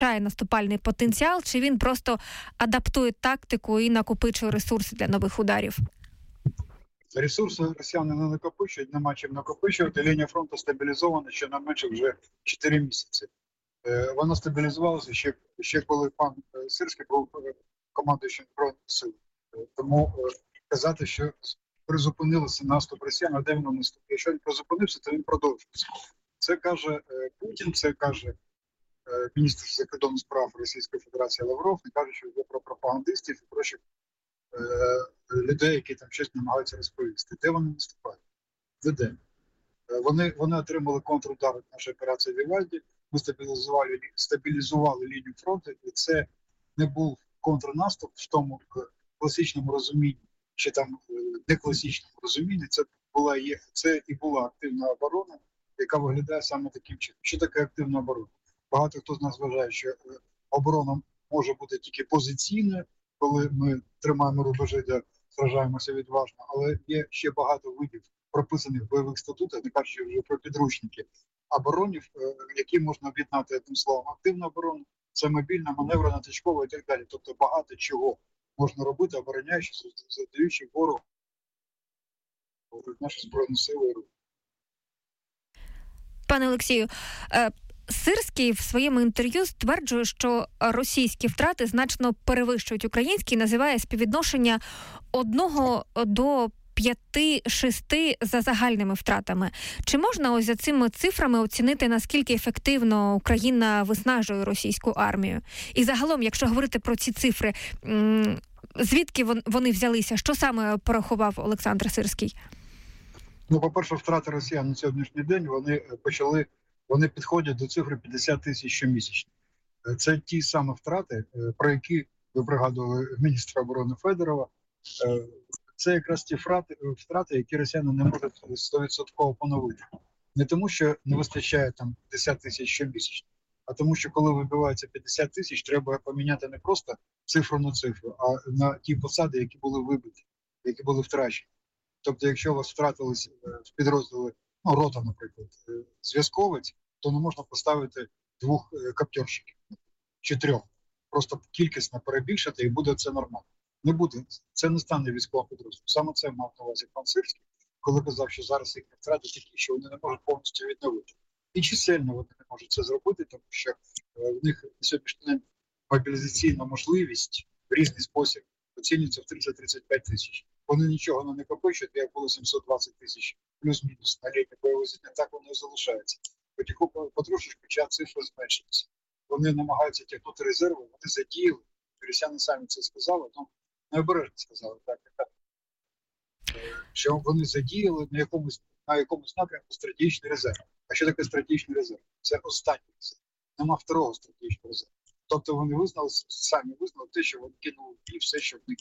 наступальний потенціал, чи він просто адаптує тактику і накопичує ресурси для нових ударів? Ресурси росіяни не накопичують, нема чим накопичувати. Лінія фронту стабілізована щонайменше вже 4 місяці. Вона стабілізувалася ще коли пан Сирський був командуючим Збройних сил. Тому казати, що призупинилися наступ росіян, а де він наступ? Якщо він призупинився, то він продовжується. Це каже Путін, це каже міністр закордонних справ Російської Федерації Лавров, не каже, що йде про пропагандистів і прочих людей, які там щось намагаються розповісти. Де вони наступають? Де? Вони отримали контрудар від нашої операції Вівальді, ми стабілізували лінію фронту, і це не був контрнаступ в тому класичному розумінні, чи там не класичному розумінні, це і була активна оборона, яка виглядає саме таким чином. Що таке активна оборона? Багато хто з нас вважає, що оборона може бути тільки позиційною, коли ми тримаємо рубежі, де сражаємося відважно, але є ще багато видів прописаних в бойових статутах, не кажучи вже про підручники, оборонів, які можна об'єднати одним словом. Активна оборона – це мобільна, маневрена, точкова і так далі. Тобто багато чого можна робити, обороняючись, задаючи ворогу наші Збройні сили і руки. Пане Олексію, Сирський в своєму інтерв'ю стверджує, що російські втрати значно перевищують українські, називає співвідношення 1 до 5-6 за загальними втратами. Чи можна ось за цими цифрами оцінити, наскільки ефективно Україна виснажує російську армію? І загалом, якщо говорити про ці цифри, звідки вони взялися? Що саме порахував Олександр Сирський? По-перше, втрати росіян на сьогоднішній день, вони підходять до цифри 50 тисяч щомісячно. Це ті самі втрати, про які ви пригадували міністра оборони Федорова. Це якраз ті втрати, які росіяни не можуть 100% поновити. Не тому, що не вистачає там 50 тисяч щомісячно, а тому, що коли вибивається 50 тисяч, треба поміняти не просто цифру на цифру, а на ті посади, які були вибиті, які були втрачені. Тобто, якщо у вас втратились в підрозділи, рота, наприклад, зв'язковець, то не можна поставити 2 каптерщиків чи 3. Просто кількісно перебільшити і буде це нормально. Не буде. Це не стане військовим підрозділом. Саме це мав на увазі пан Сирський, коли казав, що зараз їх втрати такі, що вони не можуть повністю відновити. І чисельно вони не можуть це зробити, тому що в них на сьогоднішній день мобілізаційна можливість в різний спосіб оцінюється в 30-35 тисяч. Вони нічого не накопичують, як було 720 тисяч плюс-мінус на літнє бойове зіткнення, так воно і залишається. Потрошечку цифра зменшується. Вони намагаються тягнути резерви, вони задіяли, росіяни самі це сказали, необережно сказали, так, що вони задіяли на якомусь напрямку стратегічний резерв. А що таке стратегічний резерв? Це останній резерв. Нема второго стратегічного резерву. Тобто вони самі визнали те, що вони кинули і все, що в них.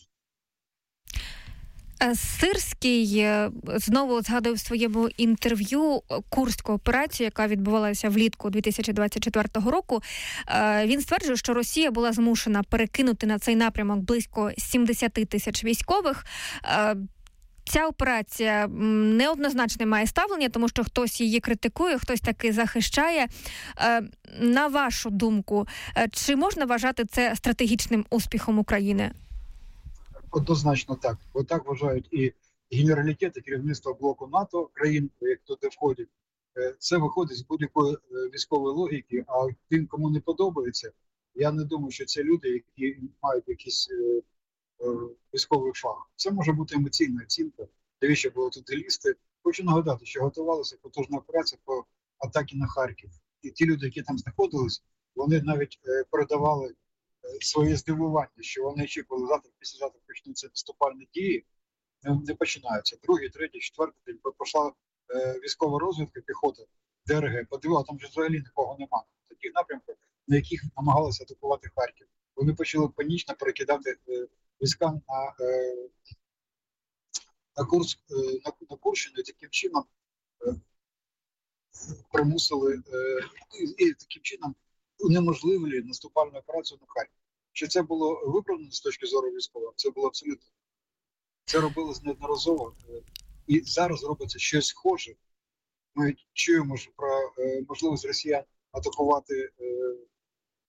Сирський знову згадує в своєму інтерв'ю Курську операцію, яка відбувалася влітку 2024 року. Він стверджує, що Росія була змушена перекинути на цей напрямок близько 70 тисяч військових. Ця операція неоднозначне має ставлення, тому що хтось її критикує, хтось таки захищає. На вашу думку, чи можна вважати це стратегічним успіхом України? Однозначно так. Отак вважають і генералітет, і керівництво блоку НАТО, країн, як туди входять. Це виходить з будь-якої військової логіки, а тим, кому не подобається, я не думаю, що це люди, які мають якийсь військовий фах. Це може бути емоційна оцінка, навіщо були туди лізти. Хочу нагадати, що готувалася потужна операція по атаці на Харків. І ті люди, які там знаходились, вони навіть передавали своє здивування, що вони очікували, завтра, післязавтра почнуться наступальні дії, не починаються. Другий, третій, четвертий день пройшла військова розвідка, піхота, ДРГ, подивила, там вже взагалі нікого немає. Таких напрямків, на яких намагалися атакувати Харків. Вони почали панічно перекидати війська на Курщину, і таким чином примусили, і таким чином унеможливили наступальну операцію на Харків. Чи це було виправдано з точки зору військового? Це було абсолютно. Це робилось неодноразово. І зараз робиться щось схоже. Ми чуємо про можливість росіян атакувати